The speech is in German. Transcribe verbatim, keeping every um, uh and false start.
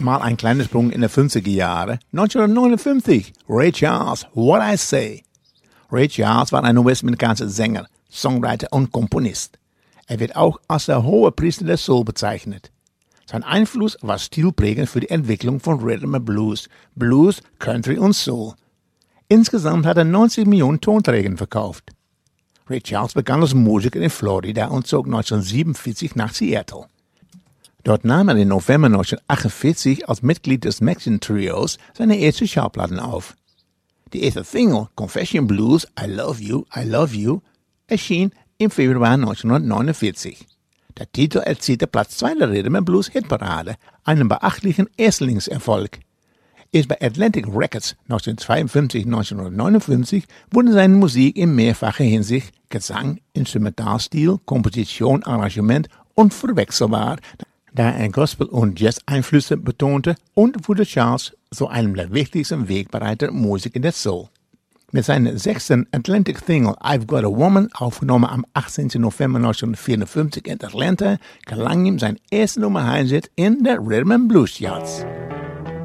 Mal ein kleiner Sprung in die fünfziger Jahre. neunzehnhundertneunundfünfzig, Ray Charles, What I Say. Ray Charles war ein US-amerikanischer Sänger, Songwriter und Komponist. Er wird auch als der hohe Priester der Soul bezeichnet. Sein Einfluss war stilprägend für die Entwicklung von Rhythm and Blues, Blues, Country und Soul. Insgesamt hat er neunzig Millionen Tonträger verkauft. Ray Charles begann als Musiker in Florida und zog neunzehnhundertsiebenundvierzig nach Seattle. Dort nahm er im November neunzehnhundertachtundvierzig als Mitglied des Mexican Trios seine erste Schallplatten auf. Die erste Single, Confession Blues, I Love You, I Love You, erschien im Februar neunzehnhundertneunundvierzig. Der Titel erzielte Platz zwei der Rhythm and Blues Hitparade, einen beachtlichen Erstlingserfolg. Erst bei Atlantic Records neunzehnhundertzweiundfünfzig und neunzehnhundertneunundfünfzig wurde seine Musik in mehrfacher Hinsicht, Gesang, Instrumentalstil, Komposition, Arrangement unverwechselbar, da er Gospel- und Jazz-Einflüsse betonte und wurde Charles zu einem der wichtigsten Wegbereiter Musiker der Soul. Mit seiner sechsten Atlantic-Single I've Got a Woman, aufgenommen am achtzehnten November neunzehnhundertvierundfünfzig in Atlanta, gelang ihm sein erster Nummer eins Hit in der Rhythm and Blues Charts.